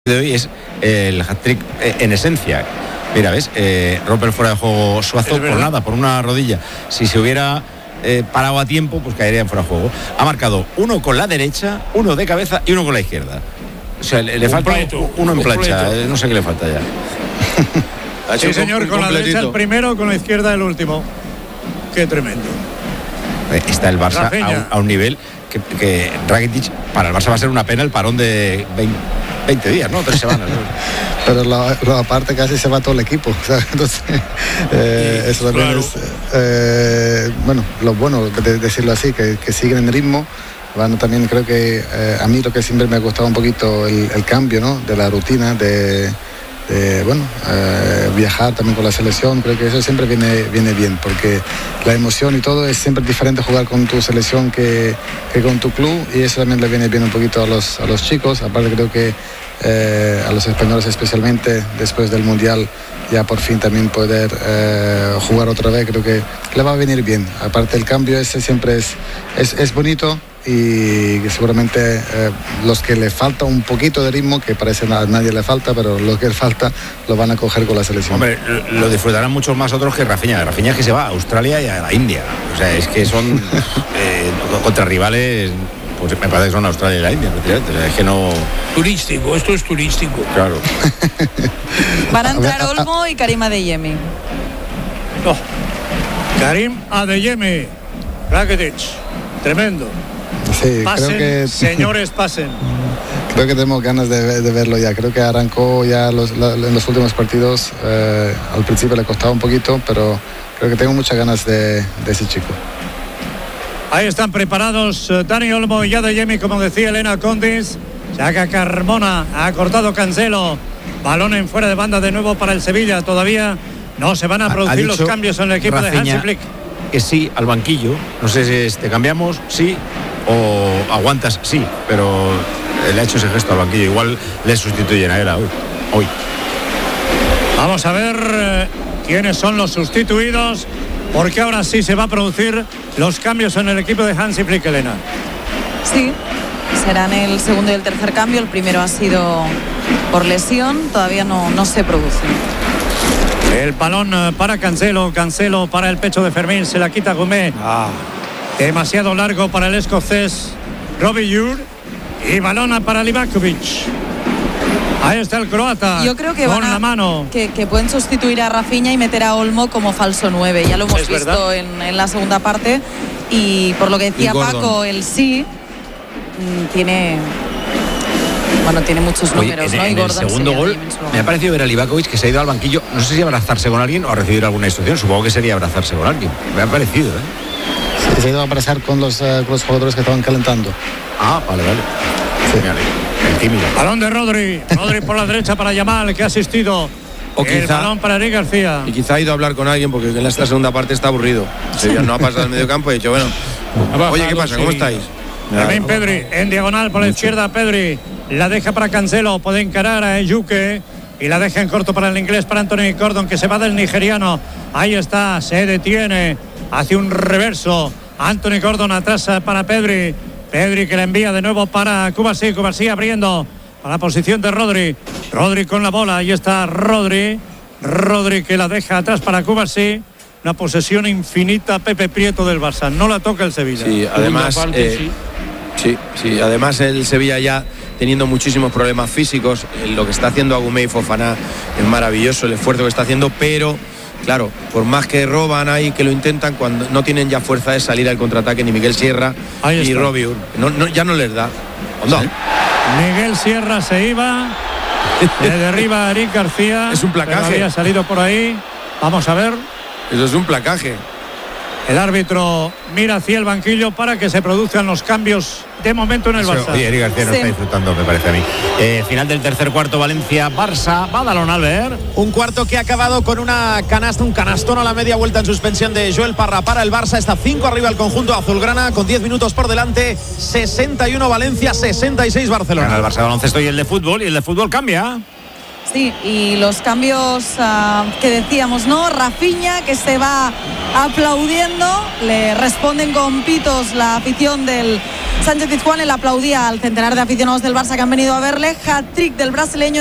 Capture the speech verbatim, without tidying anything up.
de hoy es el hat-trick en esencia. Mira, ¿ves? Eh, rompe el fuera de juego Suazo por nada, por una rodilla. Si se hubiera eh, parado a tiempo, pues caería en fuera de juego. Ha marcado uno con la derecha, uno de cabeza y uno con la izquierda. O sea, le, le falta pleto, uno en plancha. Eh, no sé qué le falta ya. Sí, señor, con la derecha el primero, con la izquierda el último. Qué tremendo. Está el Barça a un, a un nivel que, que Rakitic, para el Barça va a ser una pena el parón de veinte días, ¿no? Tres semanas, ¿no? Pero lo, lo aparte casi se va todo el equipo, ¿sabes? Entonces, eh, eso también claro. es, eh, bueno, lo bueno de decirlo así, que, que siguen en ritmo. Bueno, también creo que eh, a mí lo que siempre me ha costado un poquito el, el cambio, ¿no? De la rutina, de, de bueno, eh, viajar también con la selección. Creo que eso siempre viene, viene bien, porque la emoción y todo es siempre diferente jugar con tu selección que, que con tu club, y eso también le viene bien un poquito a los, a los chicos. Aparte creo que eh, a los españoles especialmente después del Mundial ya por fin también poder eh, jugar otra vez, creo que le va a venir bien. Aparte el cambio ese siempre es, es, es bonito, y que seguramente eh, los que le falta un poquito de ritmo, que parece que a nadie le falta, pero los que le falta lo van a coger con la selección. Hombre, lo disfrutarán muchos más otros que Rafinha. Rafinha que se va a Australia y a la India. O sea, es que son eh, contra rivales, pues me parece que son Australia y la India, o sea, es que no... Turístico, esto es turístico. Claro. Van a entrar Olmo y Karim Adeyemi. Oh. Karim Adeyemi, Rakitic, tremendo. Sí, pasen, creo que, señores, pasen. Creo que tenemos ganas de, de verlo ya. Creo que arrancó ya los, la, en los últimos partidos. Eh, al principio le costaba un poquito, pero creo que tengo muchas ganas de, de ese chico. Ahí están preparados uh, Dani Olmo y Adeyemi, como decía Elena Condis. Saca Carmona, ha cortado Cancelo. Balón en fuera de banda de nuevo para el Sevilla. Todavía no se van a producir los cambios en el equipo Rafinha, de Hansi Flick. Que sí al banquillo. No sé si es, te cambiamos, sí, o aguantas, sí, pero le ha hecho ese gesto al banquillo. Igual le sustituyen a él hoy. hoy. Vamos a ver eh, quiénes son los sustituidos, porque ahora sí se va a producir los cambios en el equipo de Hansi Flick, Elena. Sí, serán el segundo y el tercer cambio. El primero ha sido por lesión, todavía no, no se produce. El balón para Cancelo, Cancelo para el pecho de Fermín, se la quita Gómez. Ah. Demasiado largo para el escocés Robbie Ure, y balón para Livakovic. Ahí está el croata. Yo creo que con van a, la mano. Que, que pueden sustituir a Rafinha y meter a Olmo como falso nueve. Ya lo hemos visto en, en la segunda parte, y por lo que decía Paco, el sí mmm, tiene... Bueno, tiene muchos números. Oye, en, ¿no? En y el segundo gol me ha parecido ver a Livakovic que se ha ido al banquillo. No sé si abrazarse con alguien o a recibir alguna instrucción. Supongo que sería abrazarse con alguien. Me ha parecido, ¿eh? Sí, se ha ido a abrazar con los, uh, con los jugadores que estaban calentando. Ah, vale, vale. Sí. El tímido. Balón de Rodri. Rodri por la derecha para Yamal, que ha asistido. O el quizá, balón para Eric García. Y quizá ha ido a hablar con alguien, porque en esta segunda parte está aburrido. Sí, no ha pasado al medio campo y ha dicho, bueno, oye, ¿qué pasa? ¿Cómo estáis? También Pedri, en diagonal por la izquierda, Pedri. La deja para Cancelo, puede encarar a Ejuke y la deja en corto para el inglés, para Anthony Gordon, que se va del nigeriano. Ahí está, se detiene, hace un reverso. Anthony Gordon atrás para Pedri. Pedri que la envía de nuevo para Cubarsí, Cubarsí abriendo a la posición de Rodri. Rodri con la bola, ahí está Rodri. Rodri que la deja atrás para Cubarsí. Una posesión infinita, Pepe Prieto del Barça. No la toca el Sevilla. Sí, además, parte, eh, sí. sí, sí, además el Sevilla ya teniendo muchísimos problemas físicos. Lo que está haciendo Agumé y Fofana es maravilloso, el esfuerzo que está haciendo, pero claro, por más que roban ahí, que lo intentan, cuando no tienen ya fuerza de salir al contraataque ni Miguel Sierra ni Robbie Ure. No, no, ya no les da. No. Miguel Sierra se iba, le derriba a Eric García. Es un placaje. Había salido por ahí. Vamos a ver. Eso es un placaje. El árbitro mira hacia el banquillo para que se produzcan los cambios de momento en el Barça. Oye, Eric García no sí. está disfrutando, me parece a mí. Eh, final del tercer cuarto, Valencia-Barça. Va Dalón Albert. Un cuarto que ha acabado con una canasta, un canastón a la media vuelta en suspensión de Joel Parra para el Barça. Está cinco arriba el conjunto azulgrana con diez minutos por delante. sesenta y uno Valencia, sesenta y seis Barcelona. Gana el Barça de baloncesto y el de fútbol, y el de fútbol cambia. Sí, y los cambios uh, que decíamos, ¿no? Rafinha, que se va aplaudiendo, le responden con pitos la afición del Sánchez Pizjuán. Él aplaudía al centenar de aficionados del Barça que han venido a verle. Hat-trick del brasileño